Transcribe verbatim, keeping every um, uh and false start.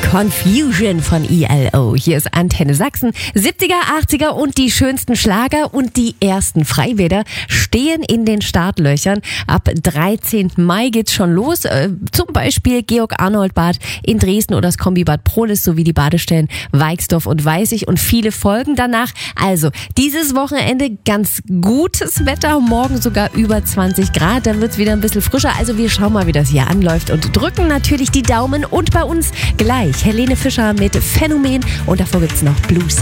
Confusion von E L O. Hier ist Antenne Sachsen. siebziger, achtziger und die schönsten Schlager und die ersten Freibäder stehen in den Startlöchern. Ab dreizehnten Mai geht's schon los. Äh, zum Beispiel Georg-Arnold-Bad in Dresden oder das Kombibad Prohlis sowie die Badestellen Weixdorf und Weißig und viele folgen danach. Also dieses Wochenende ganz gutes Wetter, morgen sogar über zwanzig Grad. Dann wird's wieder ein bisschen frischer. Also wir schauen mal, wie das hier anläuft und drücken natürlich die Daumen. Und bei uns gleich Helene Fischer mit Phänomen und davor gibt's noch Blues.